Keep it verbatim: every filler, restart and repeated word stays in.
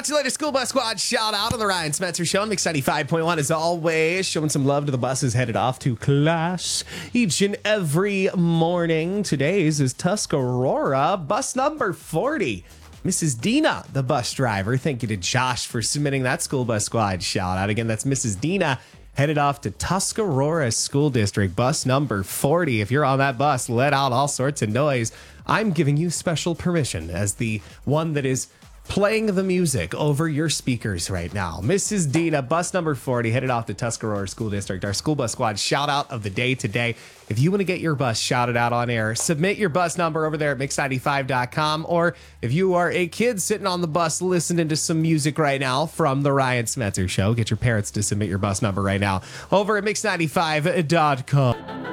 Talk to you later, School Bus Squad. Shout out to the Ryan Spencer Show on Mix ninety-five point one. As always, showing some love to the buses headed off to class each and every morning. Today's is Tuscarora, bus number forty. Missus Dina, the bus driver. Thank you to Josh for submitting that School Bus Squad shout out. Again, that's Missus Dina headed off to Tuscarora School District, bus number forty. If you're on that bus, let out all sorts of noise. I'm giving you special permission as the one that is playing the music over your speakers right now. Missus Dina, bus number forty, headed off to Tuscarora School District. Our School Bus Squad shout out of the day today. If you want to get your bus shouted out on air, submit your bus number over there at mix ninety-five dot com. Or if you are a kid sitting on the bus listening to some music right now from the Ryan Spencer Show, get your parents to submit your bus number right now over at mix ninety-five dot com.